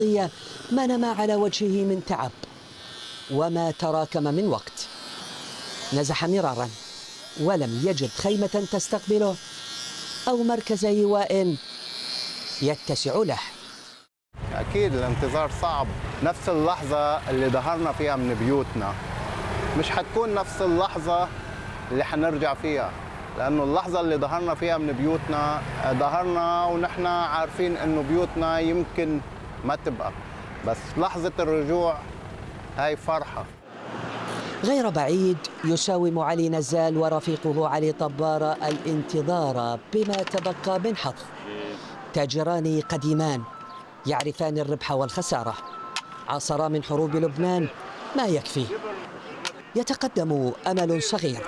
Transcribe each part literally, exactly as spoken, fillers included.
ما نما على وجهه من تعب وما تراكم من وقت. نزح مرارا ولم يجد خيمة تستقبله أو مركز إيواء يتسع له. أكيد الانتظار صعب. نفس اللحظة اللي ظهرنا فيها من بيوتنا مش حتكون نفس اللحظة اللي حنرجع فيها، لأنه اللحظة اللي ظهرنا فيها من بيوتنا ظهرنا ونحن عارفين إنه بيوتنا يمكن ما تبقى، بس لحظة الرجوع هاي فرحة. غير بعيد يساوم علي نزال ورفيقه علي طبار الانتظار بما تبقى من حظ. تاجران قديمان يعرفان الربح والخسارة، عاصرا من حروب لبنان ما يكفي. يتقدم أمل صغير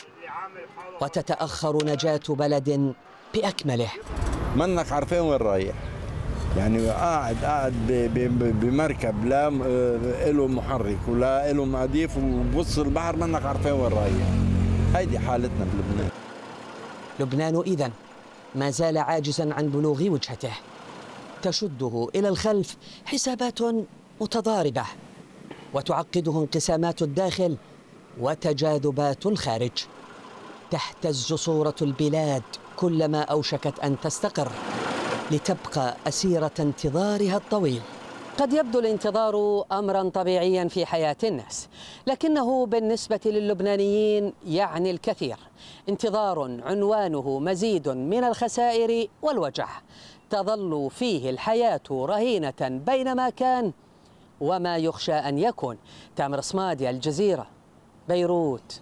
وتتأخر نجاة بلد بأكمله. منك عارفين وين رايح، يعني قاعد قاعد بمركب لا له محرك ولا له مضيف وبص البحر، منك عارفين وين رايح. هيدي حالتنا بلبنان. لبنان إذن ما زال عاجزا عن بلوغ وجهته، تشده إلى الخلف حسابات متضاربة وتعقده انقسامات الداخل وتجاذبات الخارج. تهتز صورة البلاد كلما أوشكت أن تستقر لتبقى أسيرة انتظارها الطويل. قد يبدو الانتظار أمرا طبيعيا في حياة الناس، لكنه بالنسبة للبنانيين يعني الكثير. انتظار عنوانه مزيد من الخسائر والوجع، تظل فيه الحياة رهينة بين ما كان وما يخشى أن يكون. تامر صمادي، الجزيرة، بيروت.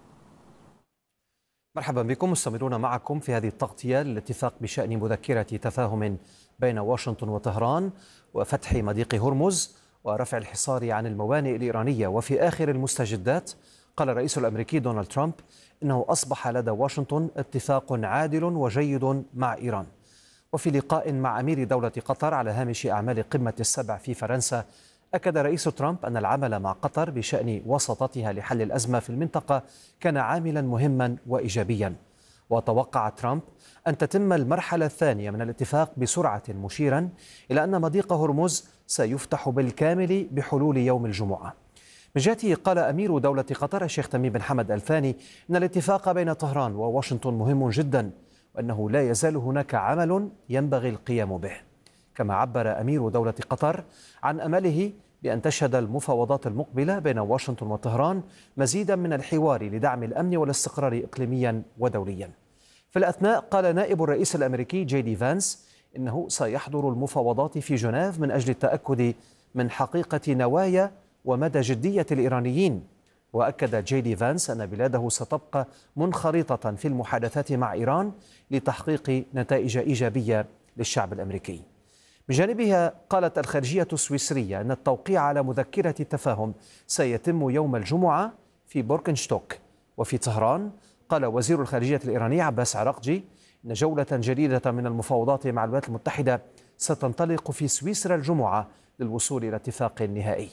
مرحبا بكم، مستمرون معكم في هذه التغطية للاتفاق بشأن مذكرة تفاهم بين واشنطن وطهران وفتح مضيق هرمز ورفع الحصار عن الموانئ الإيرانية. وفي آخر المستجدات قال الرئيس الأمريكي دونالد ترامب إنه أصبح لدى واشنطن اتفاق عادل وجيد مع إيران. وفي لقاء مع أمير دولة قطر على هامش أعمال قمة السبع في فرنسا، أكد رئيس ترامب أن العمل مع قطر بشأن وساطتها لحل الأزمة في المنطقة كان عاملا مهما وإيجابيا. وتوقع ترامب أن تتم المرحلة الثانية من الاتفاق بسرعة، مشيرا إلى أن مضيق هرمز سيفتح بالكامل بحلول يوم الجمعة. من جهته قال أمير دولة قطر الشيخ تميم بن حمد الثاني أن الاتفاق بين طهران وواشنطن مهم جدا، وأنه لا يزال هناك عمل ينبغي القيام به. كما عبر أمير دولة قطر عن أمله بأن تشهد المفاوضات المقبلة بين واشنطن وطهران مزيدا من الحوار لدعم الأمن والاستقرار إقليميا ودوليا. في الأثناء قال نائب الرئيس الأمريكي جي دي فانس إنه سيحضر المفاوضات في جنيف من أجل التأكد من حقيقة نوايا ومدى جدية الإيرانيين. وأكد جي دي فانس أن بلاده ستبقى منخرطة في المحادثات مع إيران لتحقيق نتائج إيجابية للشعب الأمريكي. بجانبها قالت الخارجية السويسرية أن التوقيع على مذكرة التفاهم سيتم يوم الجمعة في بوركنشتوك. وفي طهران قال وزير الخارجية الإيراني عباس عراقجي أن جولة جديدة من المفاوضات مع الولايات المتحدة ستنطلق في سويسرا الجمعة للوصول إلى اتفاق نهائي.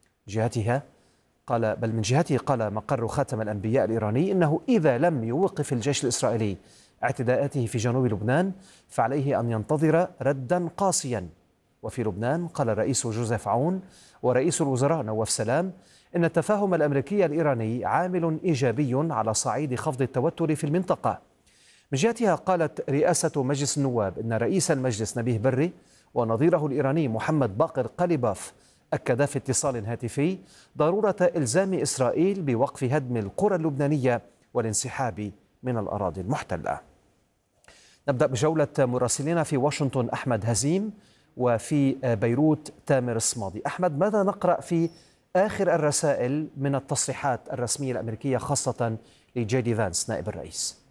جهتها قال بل من جهته قال مقر خاتم الأنبياء الإيراني إنه إذا لم يوقف الجيش الإسرائيلي اعتداءاته في جنوب لبنان فعليه أن ينتظر ردا قاسيا. وفي لبنان قال الرئيس جوزيف عون ورئيس الوزراء نواف سلام إن التفاهم الأمريكي الإيراني عامل إيجابي على صعيد خفض التوتر في المنطقة. من جهتها قالت رئاسة مجلس النواب إن رئيس المجلس نبيه بري ونظيره الإيراني محمد باقر قليباف أكدا في اتصال هاتفي ضرورة إلزام إسرائيل بوقف هدم القرى اللبنانية والانسحاب من الأراضي المحتلة. نبدأ بجولة مراسلنا في واشنطن أحمد هزيم وفي بيروت تامر صمادي. أحمد، ماذا نقرأ في آخر الرسائل من التصريحات الرسمية الأمريكية خاصة لجي دي فانس نائب الرئيس؟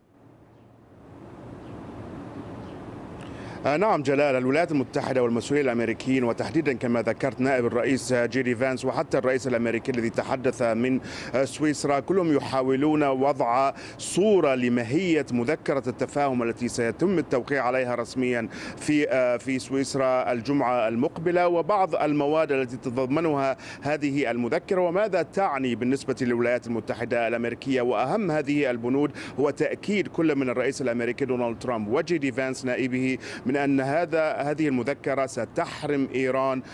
نعم جلال، الولايات المتحدة والمسؤولين الأمريكيين وتحديدا كما ذكرت نائب الرئيس جي دي فانس وحتى الرئيس الأمريكي الذي تحدث من سويسرا كلهم يحاولون وضع صورة لماهية مذكرة التفاهم التي سيتم التوقيع عليها رسميا في في سويسرا الجمعة المقبلة، وبعض المواد التي تتضمنها هذه المذكرة وماذا تعني بالنسبة للولايات المتحدة الأمريكية. وأهم هذه البنود هو تأكيد كل من الرئيس الأمريكي دونالد ترامب وجي دي فانس نائبه من من أن هذا هذه المذكرة ستحرم إيران